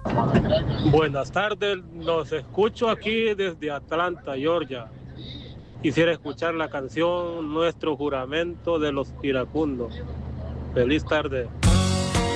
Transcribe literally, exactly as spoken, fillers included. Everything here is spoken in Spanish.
Buenas tardes, los escucho aquí desde Atlanta, Georgia. Quisiera escuchar la canción Nuestro Juramento de los Iracundos. Feliz tarde.